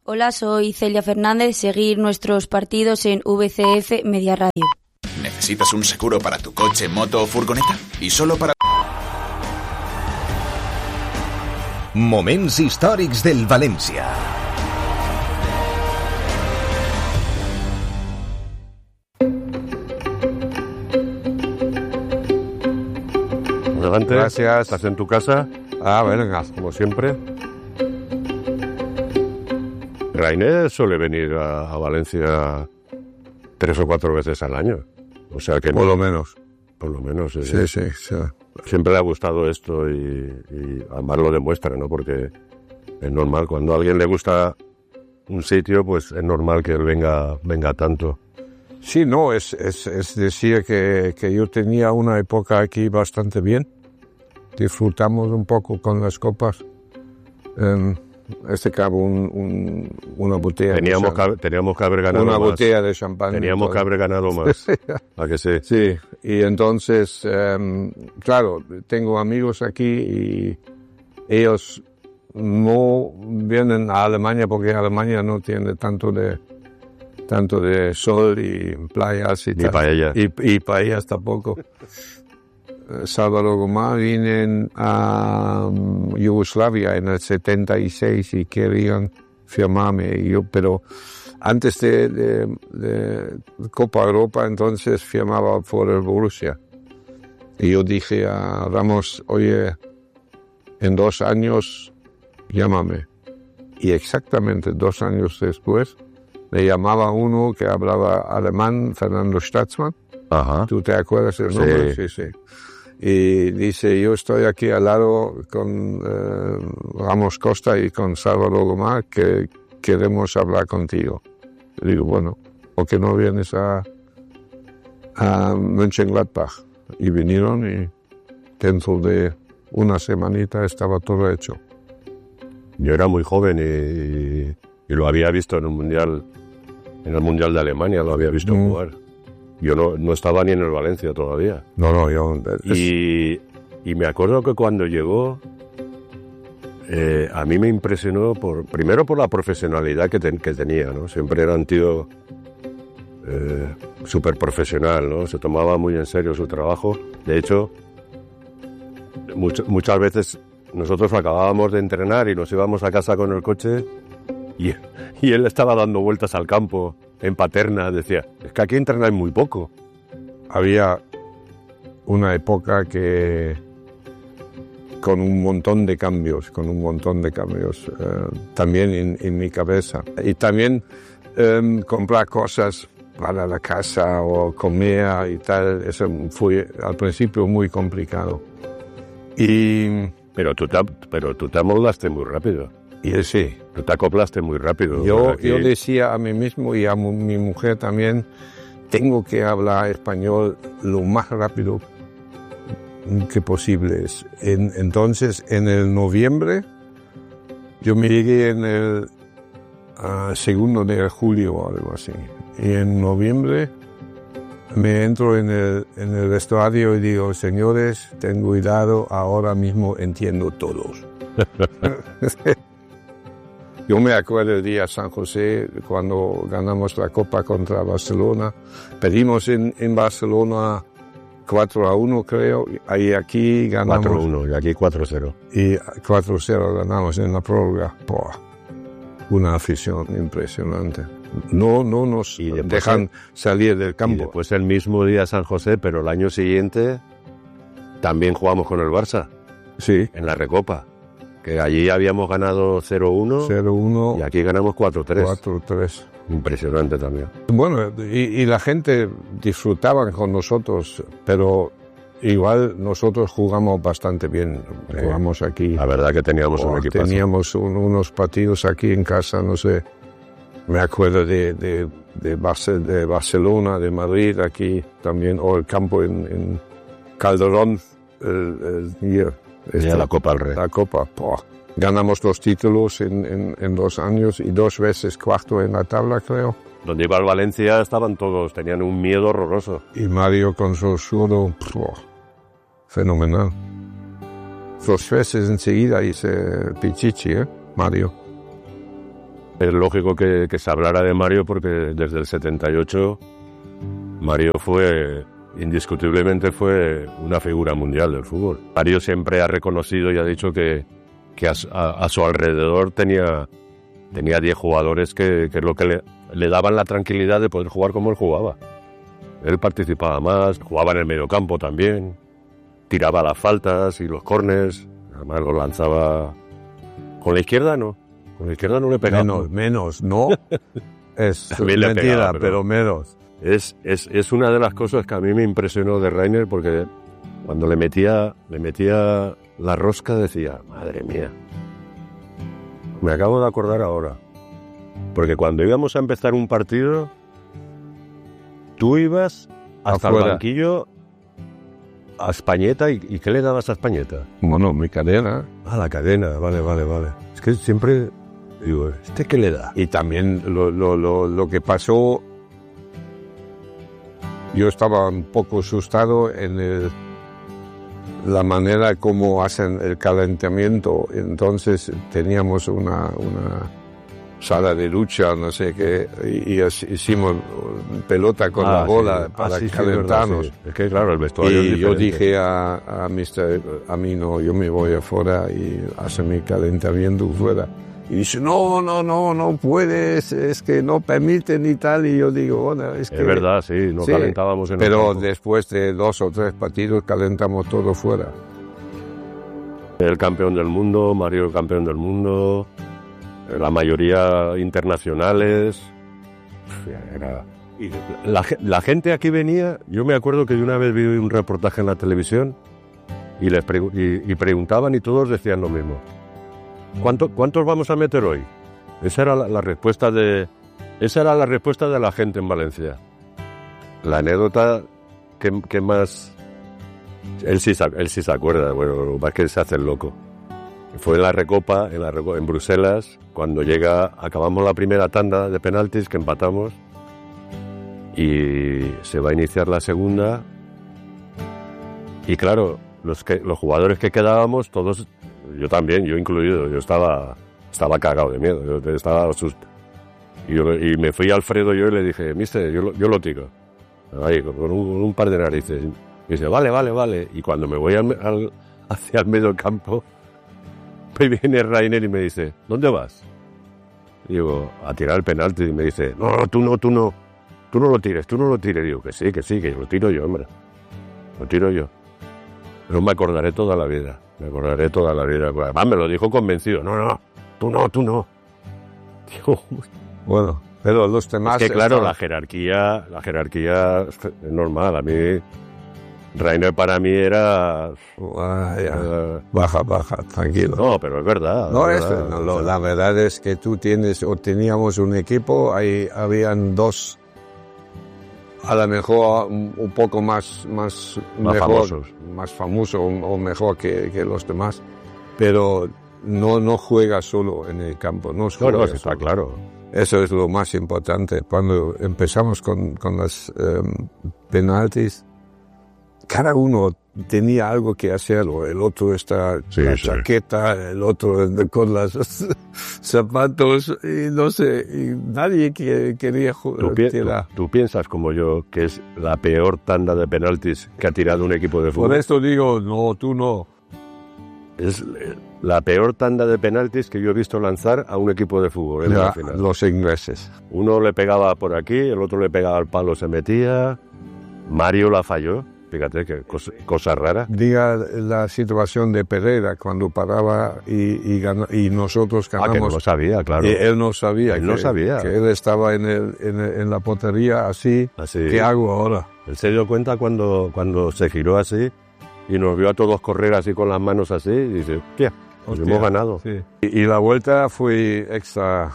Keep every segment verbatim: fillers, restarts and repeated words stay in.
Hola, soy Celia Fernández. Seguir nuestros partidos en V C F Media Radio. ¿Necesitas un seguro para tu coche, moto o furgoneta? ¿Y solo para...? Moments històrics del València. Adelante. Gracias. ¿Estás en tu casa? Ah, venga, como siempre. Rainer suele venir a, a Valencia tres o cuatro veces al año. O sea que... Por no, lo menos. Por lo menos. Sí, sí, sí, sí. Siempre le ha gustado esto y, y además lo demuestra, ¿no? Porque es normal, cuando a alguien le gusta un sitio, pues es normal que él venga, venga tanto. Sí, no, es, es, es decir que, que yo tenía una época aquí bastante bien. Disfrutamos un poco con las copas. Um, este cabo un, un, una botella teníamos de que, teníamos que haber ganado una más. botella de champán. Teníamos que haber ganado más. ¿A que sí? Sí, y entonces, um, claro, tengo amigos aquí y ellos no vienen a Alemania porque Alemania no tiene tanto de tanto de sol y playas y Ni tal. paella. Y, y paellas tampoco. Salvador Gomá vienen a um, Yugoslavia en el setenta y seis y querían firmarme, y yo, pero antes de, de, de Copa Europa entonces firmaba por el Borussia. Y yo dije a Ramos, oye, en dos años llámame. Y exactamente dos años después le llamaba uno que hablaba alemán, Fernando Staatsmann. Ajá. ¿Tú te acuerdas del nombre? Sí, sí. sí. Y dice, yo estoy aquí al lado con eh, Ramos Costa y con Salvador Gomá, que queremos hablar contigo. Y digo, bueno, ¿por qué no vienes a, a Mönchengladbach? Y vinieron y dentro de una semanita estaba todo hecho. Yo era muy joven y, y, y lo había visto en un mundial, en el Mundial de Alemania, lo había visto mm. jugar. Yo no, no estaba ni en el Valencia todavía. No, no, yo... Es... Y, y me acuerdo que cuando llegó, eh, a mí me impresionó, por, primero por la profesionalidad que, ten, que tenía, ¿no? Siempre era un tío eh, súper profesional, ¿no? Se tomaba muy en serio su trabajo. De hecho, much, muchas veces nosotros acabábamos de entrenar y nos íbamos a casa con el coche y, y él estaba dando vueltas al campo en Paterna. Decía, es que aquí entrenáis muy poco. Había una época que con un montón de cambios, con un montón de cambios eh, también en, en mi cabeza. Y también eh, comprar cosas para la casa o comer y tal, eso fue al principio muy complicado. Y... Pero tú te, pero tú te amoldaste muy rápido. Y sí. Tú te acoplaste muy rápido. Yo, aquí... yo decía a mí mismo y a mi mujer también, tengo que hablar español lo más rápido que posible. En, entonces, en el noviembre, yo me llegué en el uh, segundo de julio o algo así. Y en noviembre me entro en el, en el vestuario y digo, señores, ten cuidado, ahora mismo entiendo todos. Yo me acuerdo el día San José, cuando ganamos la Copa contra Barcelona. Perdimos en, en Barcelona cuatro a uno, creo, y aquí ganamos... cuatro a uno, y aquí cuatro a cero. Y cuatro a cero ganamos en la prórroga. Por una afición impresionante. No, no nos dejan el, salir del campo. Y después el mismo día San José, pero el año siguiente también jugamos con el Barça. Sí. En la Recopa. Que allí habíamos ganado cero uno. cero uno. Y aquí ganamos cuatro tres. cuatro tres. Impresionante también. Bueno, y, y la gente disfrutaba con nosotros, pero igual nosotros jugamos bastante bien. Sí. Jugamos aquí. La verdad que teníamos oh, un equipazo. Teníamos un, unos partidos aquí en casa, no sé. Me acuerdo de, de, de, Barce, de Barcelona, de Madrid, aquí también, o el campo en, en Calderón, el, el, el, esta, la Copa del Rey. La Copa, oh. Ganamos dos títulos en, en, en dos años y dos veces cuarto en la tabla, creo. Donde iba el Valencia estaban todos, tenían un miedo horroroso. Y Mario con su zurdo, oh, fenomenal. Dos veces enseguida hice Pichichi, ¿eh? Mario. es lógico que, que se hablara de Mario porque desde el setenta y ocho Mario fue, indiscutiblemente fue una figura mundial del fútbol. Mario siempre ha reconocido y ha dicho que, que a, a, a su alrededor tenía tenía diez jugadores que, que es lo que le, le daban la tranquilidad de poder jugar como él jugaba. Él participaba más, jugaba en el mediocampo también, tiraba las faltas y los córners, además los lanzaba con la izquierda, no. Con la izquierda no le pegaba. Menos, menos, no. Es También le mentira, pegaba, pero, pero menos. Es, es, es una de las cosas que a mí me impresionó de Reiner, porque cuando le metía, le metía la rosca decía, madre mía, me acabo de acordar ahora. Porque cuando íbamos a empezar un partido, tú ibas hasta Afuera. el banquillo a Españeta, y, ¿y qué le dabas a Españeta? Bueno, mi cadena. A la cadena, vale, vale, vale. Es que siempre digo, ¿este qué le da? Y también lo, lo, lo, lo que pasó, yo estaba un poco asustado en el, la manera como hacen el calentamiento. Entonces teníamos una, una sala de lucha, no sé qué, y, y hicimos pelota con Ah, la bola sí. para Ah, sí, sí, calentarnos. es verdad, sí. Es que claro, el vestuario es Y yo diferente. dije a, a mister a mí no, yo me voy afuera y hace mi calentamiento fuera. Y dice, no, no, no, no puedes, es que no permiten y tal. Y yo digo, bueno, es que... Es verdad, sí, no sí, calentábamos en el pero campo. después de dos o tres partidos calentamos todo fuera. El campeón del mundo, Mario el campeón del mundo, la mayoría internacionales. Era... y la, la gente aquí venía, yo me acuerdo que yo una vez vi un reportaje en la televisión y les pregu y, y preguntaban y todos decían lo mismo. ¿Cuánto, ¿Cuántos vamos a meter hoy? Esa era la, la respuesta de esa era la respuesta de la gente en Valencia. La anécdota que, que más él sí, él sí se acuerda, bueno, lo más que se hace el loco. Fue en la Recopa, en la Recopa, en Bruselas, cuando llega, acabamos la primera tanda de penaltis que empatamos y se va a iniciar la segunda. Y claro, los que los jugadores que quedábamos, todos, yo también, yo incluido, yo estaba estaba cagado de miedo, yo estaba asustado. Y, yo, y me fui a Alfredo yo y le dije, mister, yo, lo- yo lo tiro. Ahí, con un, un par de narices. Y dice, vale, vale, vale. Y cuando me voy al, al, hacia el medio del campo, me viene Reiner y me dice, ¿dónde vas? Y digo, a tirar el penalti. Y me dice, no, no, tú no, tú no. Tú no lo tires, tú no lo tires. Y digo, que sí, que sí, que lo tiro yo, hombre. Lo tiro yo. Pero me acordaré toda la vida. Me acordaré toda la vida. Además, me lo dijo convencido. No, no, tú no, tú no. Digo, Bueno, pero los demás... es que claro, estaban- la jerarquía, la jerarquía es normal. A mí, Reiner para mí era... Ah, ya. eh, Baja, baja, tranquilo. no, pero es verdad. No, es es, verdad. no, lo- la verdad es que tú tienes o teníamos un equipo, ahí habían dos, a lo mejor un, un poco más, más, Más mejor, famosos. más famoso o, o mejor que, que los demás, pero no, no juega solo en el campo, no No, juega no, sí, está solo. claro. Eso es lo más importante. Cuando empezamos con, con las em, penaltis, cada uno tenía algo que hacer, o el otro está Sí, la sí. chaqueta, el otro con los zapatos, y no sé, y nadie que, quería ¿Tú, jugar. pi- tú- tú piensas como yo que es la peor tanda de penaltis que ha tirado un equipo de Por fútbol? esto digo, no, tú no. Es eh, la peor tanda de penaltis que yo he visto lanzar a un equipo de fútbol en Ya, la final. los ingleses. Uno le pegaba por aquí, el otro le pegaba al palo, se metía. Mario la falló. Fíjate qué cosa, cosa rara. Diga la situación de Pereira cuando paraba y, y, ganó- y nosotros Ah, que no ganamos. lo sabía, claro. Y él no sabía. Él que, no sabía. Que él estaba en, el, en, el- en la portería así. Así. ¿Qué hago ahora? Él se dio cuenta cuando, cuando se giró así y nos vio a todos correr así con las manos así y dice, hostia, pues Hostia, hemos ganado. sí. Y, y la vuelta fue extra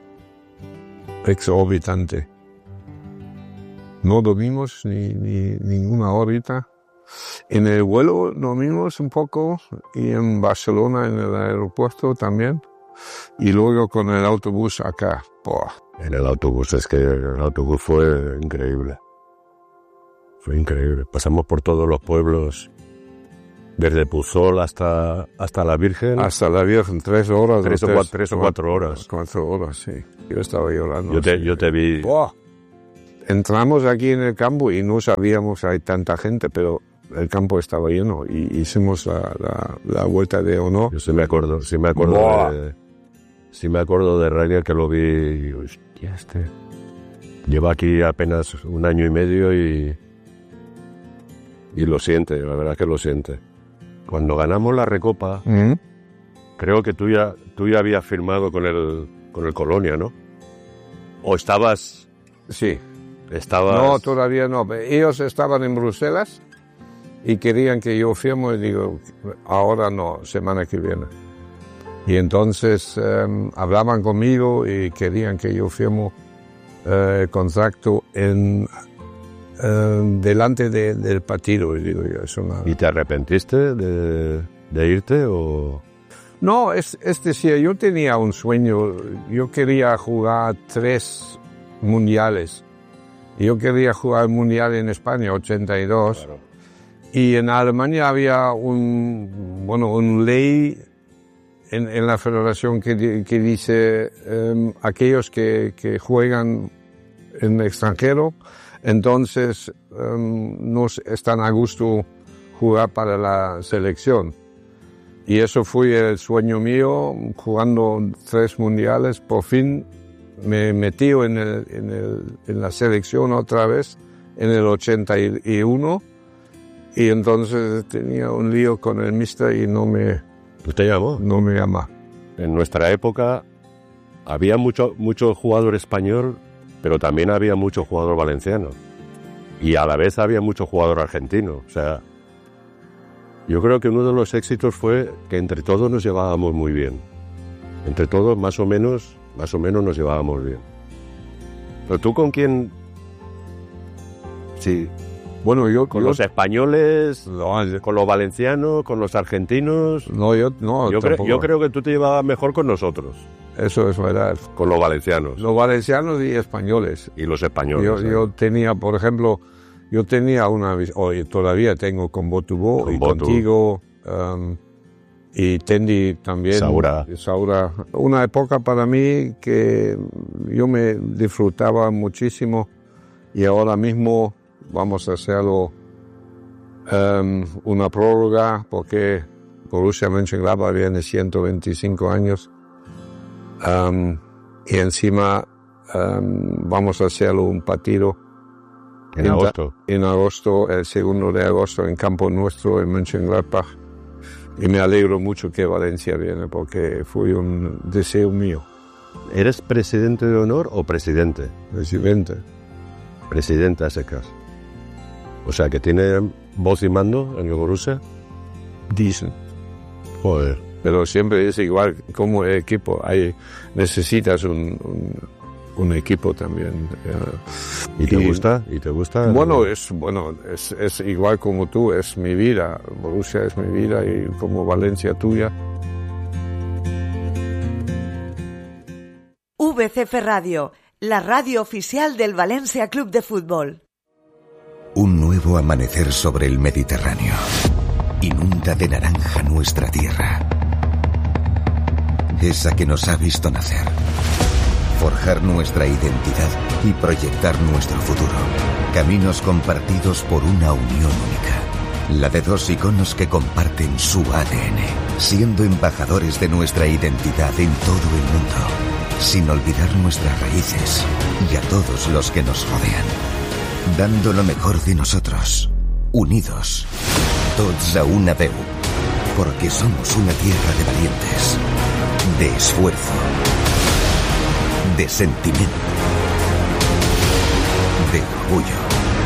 exorbitante. No dormimos ni, ni ninguna horita. En el vuelo dormimos un poco y en Barcelona en el aeropuerto también. Y luego con el autobús acá. Buah. En el autobús, es que el autobús fue increíble. Fue increíble. Pasamos por todos los pueblos Desde Puzol hasta, hasta la Virgen. Hasta la Virgen, tres horas. Tres o, tres, cuatro, tres o cuatro horas. Cuatro horas, sí. Yo estaba llorando. Yo te, yo te vi. ¡Buah! Entramos aquí en el campo y no sabíamos que hay tanta gente, pero el campo estaba lleno y hicimos la, la, la vuelta de honor. Yo sí me acuerdo, sí me acuerdo ¡Buah! de, sí me acuerdo de Rainer, que lo vi y digo, hostia, este lleva aquí apenas un año y medio y y lo siente, la verdad que lo siente. Cuando ganamos la Recopa, ¿Mm? creo que tú ya tú ya habías firmado con el con el Colonia, ¿no? O estabas Sí. estabas No, todavía no. Ellos estaban en Bruselas y querían que yo firme y digo, ahora no, semana que viene. Y entonces eh, hablaban conmigo y querían que yo firme eh, el contrato en, eh, delante de, del partido. Y digo, yo, eso no. ¿Y te arrepentiste de, de irte o...? No, es, es decir, yo tenía un sueño. Yo quería jugar tres mundiales. Yo quería jugar el mundial en España, ochenta y dos. Claro. Y en Alemania había un, bueno, un ley en, en la federación que, que dice um, aquellos que, que juegan en extranjero, entonces um, no están a gusto jugar para la selección. Y eso fue el sueño mío, jugando tres mundiales, por fin me metí en, el, en, el, en la selección otra vez, en el ochenta y uno. Y entonces tenía un lío con el mister y no me... ¿Usted llamó? No me llama. En nuestra época había mucho, mucho jugador español, pero también había mucho jugador valenciano. Y a la vez había mucho jugador argentino. O sea, yo creo que uno de los éxitos fue que entre todos nos llevábamos muy bien. Entre todos, más o menos, más o menos nos llevábamos bien. ¿Pero tú con quién? Sí. Bueno, yo... ¿Con yo, los españoles, no, con los valencianos, con los argentinos? no, yo, no, Yo, cre- tampoco. yo creo que tú te llevabas mejor con nosotros, Eso es verdad. con los valencianos Los valencianos y españoles. y los españoles. Yo, ¿eh? yo tenía, por ejemplo, yo tenía una... Hoy todavía tengo con Botubó Con y Botu. contigo... Um, y Tendi también. Saura. Saura. Una época para mí que yo me disfrutaba muchísimo y ahora mismo vamos a hacerlo um, una prórroga porque Borussia Mönchengladbach viene ciento veinticinco años um, y encima um, vamos a hacerlo un partido En agosto. en agosto, el segundo de agosto en campo nuestro en Mönchengladbach. Y me alegro mucho que Valencia viene porque fue un deseo mío. ¿Eres presidente de honor o presidente? Presidente. Presidente a secas. O sea, que tiene voz y mando en el Borussia. Dicen. Joder. Pero siempre es igual como equipo. Hay, necesitas un, un, un equipo también. ¿Y te gusta? ¿Y te gusta? Bueno, es bueno es, es igual como tú, es mi vida. Borussia es mi vida y como Valencia tuya. V C F Radio, la radio oficial del Valencia Club de Fútbol. Un nuevo amanecer sobre el Mediterráneo. Inunda de naranja nuestra tierra. Esa que nos ha visto nacer. Forjar nuestra identidad y proyectar nuestro futuro. Caminos compartidos por una unión única. La de dos iconos que comparten su A D N, siendo embajadores de nuestra identidad en todo el mundo, sin olvidar nuestras raíces y a todos los que nos rodean. Dando lo mejor de nosotros, unidos, tots a una veu, porque somos una tierra de valientes, de esfuerzo, de sentimiento, de orgullo.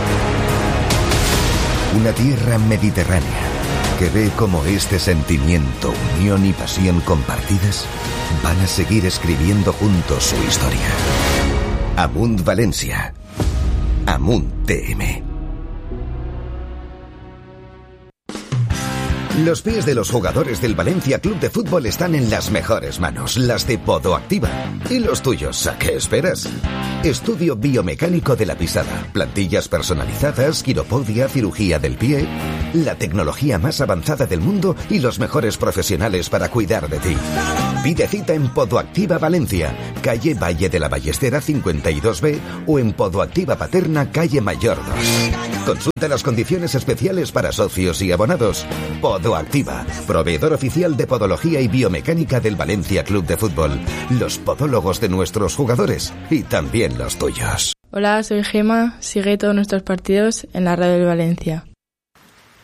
Una tierra mediterránea que ve cómo este sentimiento, unión y pasión compartidas van a seguir escribiendo juntos su historia. Amunt Valencia. Amunt T M. Los pies de los jugadores del Valencia Club de Fútbol están en las mejores manos, las de Podoactiva. ¿Y los tuyos? ¿A qué esperas? Estudio biomecánico de la pisada, plantillas personalizadas, quiropodia, cirugía del pie, la tecnología más avanzada del mundo y los mejores profesionales para cuidar de ti. Pide cita en Podoactiva Valencia, calle Valle de la Ballestera cincuenta y dos B o en Podoactiva Paterna, calle Mayor dos. Consulta las condiciones especiales para socios y abonados. Podoactiva, proveedor oficial de podología y biomecánica del Valencia Club de Fútbol. Los podólogos de nuestros jugadores y también los tuyos. Hola, soy Gema. Sigue todos nuestros partidos en la radio del Valencia.